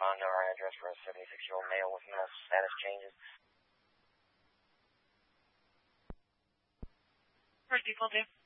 respond to our address for a 76-year-old male with mental status changes. What do people do?